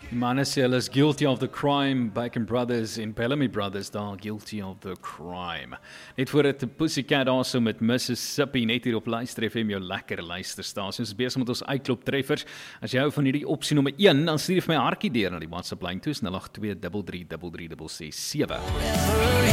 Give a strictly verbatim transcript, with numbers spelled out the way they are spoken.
Die manne sê hulle is guilty of the crime, Bacon Brothers en Bellamy Brothers daar guilty of the crime. Net voor dit Pussycat daar so met Mississippi, net hier op Luister F M, jou lekker luisterstasie. Ons is besig met ons uitklop treffers. As jy hou van hierdie opsie nommer een, dan stuur vir my 'n hartjie deur na die WhatsApp lyn toe, null agt twee drie drie drie drie ses ses sewe.